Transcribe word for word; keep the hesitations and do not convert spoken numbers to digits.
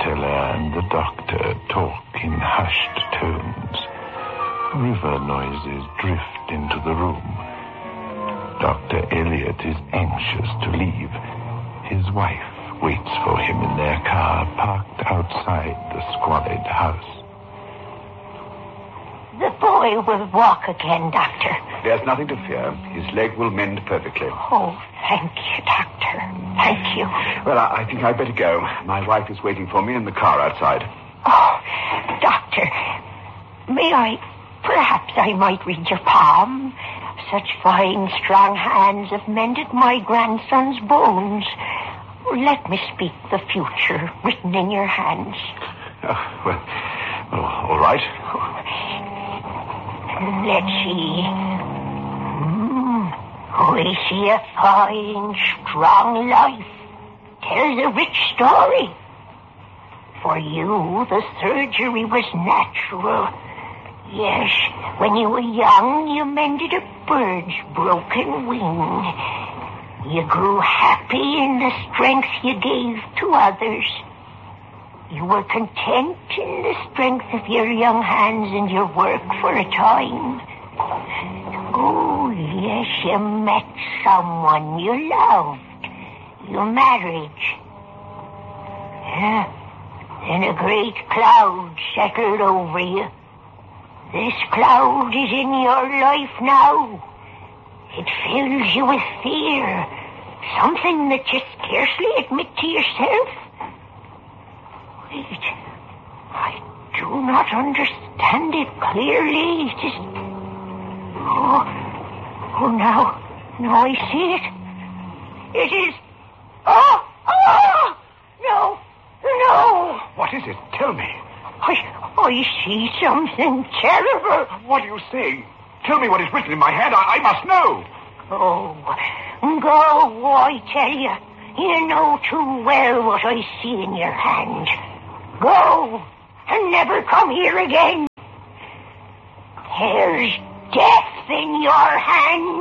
storyteller and the doctor talk in hushed tones. River noises drift into the room. Doctor Elliot is anxious to leave. His wife waits for him in their car parked outside the squalid house. The boy will walk again, Doctor. There's nothing to fear. His leg will mend perfectly. Oh, thank you, Doctor. Thank you. Well, I, I think I'd better go. My wife is waiting for me in the car outside. Oh, Doctor, may I, perhaps I might read your palm? Such fine, strong hands have mended my grandson's bones. Let me speak the future written in your hands. Oh, well, well, all right. Let's see. Mm, we see a fine, strong life. Tells a rich story. For you, the surgery was natural. Yes, when you were young, you mended a bird's broken wing. You grew happy in the strength you gave to others. You were content in the strength of your young hands and your work for a time. Oh, yes, you met someone you loved. You married. Yeah. Then a great cloud settled over you. This cloud is in your life now. It fills you with fear. Something that you scarcely admit to yourself. Wait. I do not understand it clearly. It is... Oh, oh, now, now I see it. It is... Oh, oh, no, no. What is it? Tell me. I, I see something terrible. What are you saying? Tell me what is written in my hand. I, I must know. Oh, go, I tell you. You know too well what I see in your hand. Go, and never come here again. There's death in your hand.